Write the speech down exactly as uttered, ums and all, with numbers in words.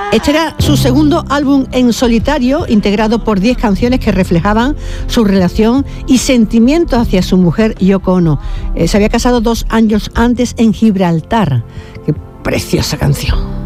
Este era su segundo álbum en solitario, integrado por diez canciones que reflejaban su relación y sentimientos hacia su mujer Yoko Ono. Eh, se había casado dos años antes en Gibraltar. Qué preciosa canción.